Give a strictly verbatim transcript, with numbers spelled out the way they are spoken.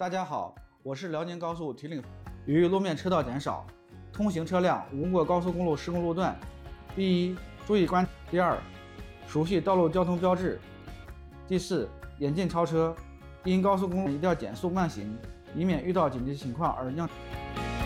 大家好，我是辽宁高速提领。由于路面车道减少，通行车辆无过高速公路施工路段，第一，注意观；第二，熟悉道路交通标志；第四，严禁超车。因高速公路一定要减速慢行，以免遇到紧急情况而酿。